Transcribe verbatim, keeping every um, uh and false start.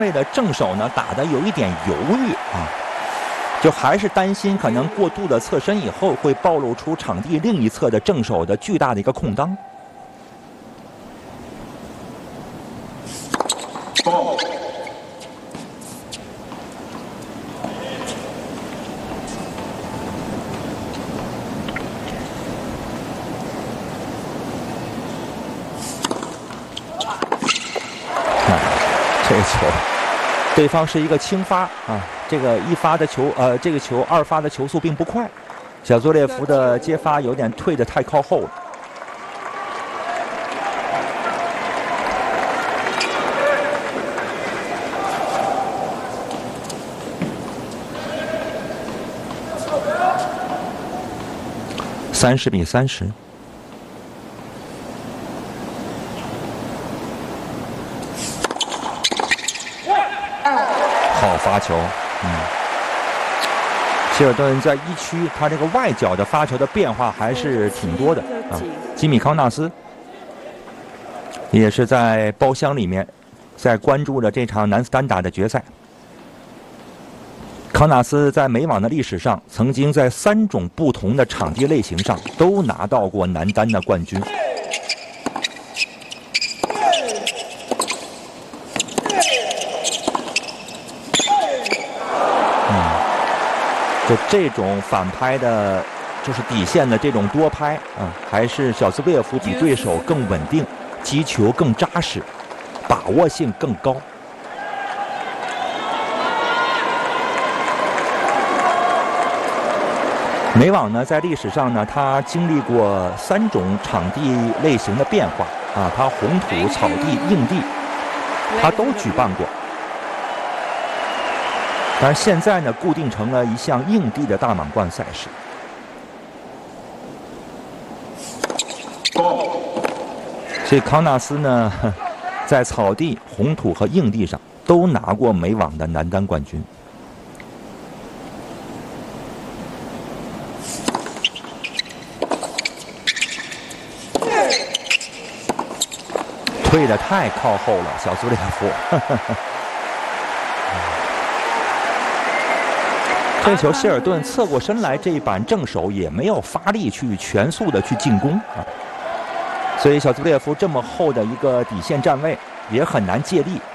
位的正手呢打得有一点犹豫啊，就还是担心可能过度的侧身以后会暴露出场地另一侧的正手的巨大的一个空当。哦。这个球，对方是一个轻发啊，这个一发的球，呃，这个球二发的球速并不快，小佐列夫的接发有点退得太靠后了。三十比三十。好发球，嗯，希尔顿在一区，他这个外角的发球的变化还是挺多的啊。吉米康纳斯也是在包厢里面，在关注着这场男子单打的决赛。康纳斯在美网的历史上，曾经在三种不同的场地类型上都拿到过男单的冠军。就这种反拍的，就是底线的这种多拍啊，还是小斯列夫比对手更稳定，击球更扎实，把握性更高。美网呢，在历史上呢，它经历过三种场地类型的变化啊，它红土、草地、硬地，它都举办过。但是现在呢，固定成了一项硬地的大满贯赛事。所以康纳斯呢，在草地、红土和硬地上都拿过美网的男单冠军。退得太靠后了，小苏列夫。这球希尔顿侧过身来，这一板正手也没有发力去全速的去进攻啊，所以小兹列夫这么厚的一个底线站位也很难借力